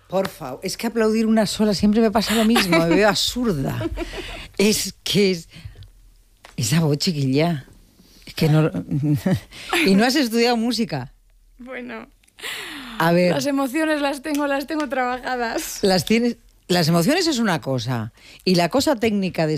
Por favor, es que aplaudir una sola siempre me pasa lo mismo, me veo absurda. Es que es... Esa voz, chiquilla. Es que no... Y no has estudiado música. Bueno, A ver... las emociones las tengo trabajadas. Las tienes... Las emociones es una cosa. Y la cosa técnica de